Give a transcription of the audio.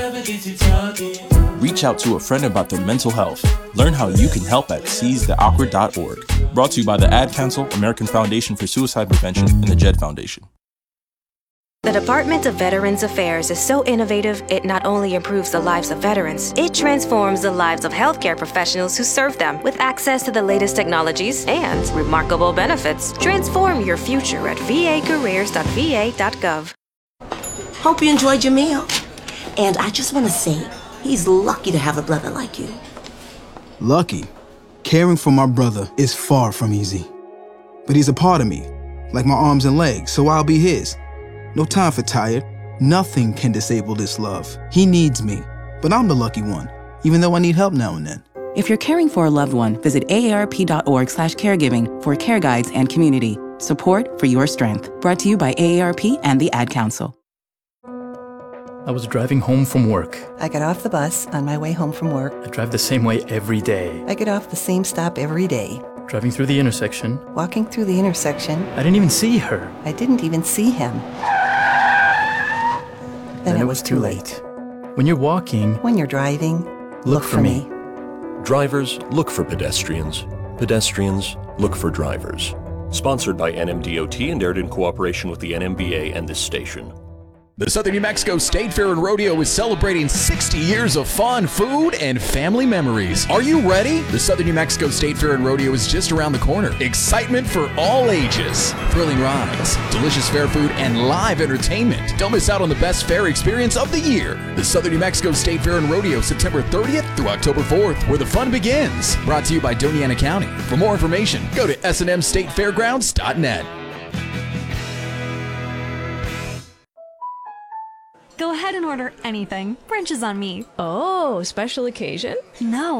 Reach out to a friend about their mental health. Learn how you can help at seizetheawkward.org. Brought to you by the Ad Council, American Foundation for Suicide Prevention, and the JED Foundation. The Department of Veterans Affairs is so innovative, it not only improves the lives of veterans, it transforms the lives of healthcare professionals who serve them with access to the latest technologies and remarkable benefits. Transform your future at vacareers.va.gov. Hope you enjoyed your meal. And I just want to say, he's lucky to have a brother like you. Lucky? Caring for my brother is far from easy. But he's a part of me, like my arms and legs, so I'll be his. No time for tired. Nothing can disable this love. He needs me, but I'm the lucky one, even though I need help now and then. If you're caring for a loved one, visit aarp.org/caregiving for care guides and community. Support for your strength. Brought to you by AARP and the Ad Council. I was driving home from work. I got off the bus on my way home from work. I drive the same way every day. I get off the same stop every day. Driving through the intersection. Walking through the intersection. I didn't even see her. I didn't even see him. Then it was too late. When you're walking. When you're driving, look for me. Drivers, look for pedestrians. Pedestrians, look for drivers. Sponsored by NMDOT and aired in cooperation with the NMBA and this station. The Southern New Mexico State Fair and Rodeo is celebrating 60 years of fun, food, and family memories. Are you ready? The Southern New Mexico State Fair and Rodeo is just around the corner. Excitement for all ages. Thrilling rides, delicious fair food, and live entertainment. Don't miss out on the best fair experience of the year. The Southern New Mexico State Fair and Rodeo, September 30th through October 4th, where the fun begins. Brought to you by Doña Ana County. For more information, go to snmstatefairgrounds.net. Go ahead and order anything. Brunch is on me. Oh, special occasion? No.